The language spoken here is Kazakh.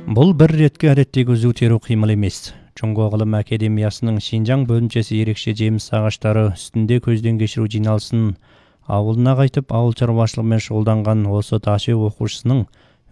Бұл бір ретке әдеттегі үзу теру қимыл емес. Жоңго ғылым академиясының Шинжаң бөлімшесі ерекше жеміс ағаштары үстінде көзден кешіру жиналысын ауылына қайтып ауыл шаруашылығымен шұғылданған осы ташы оқушысының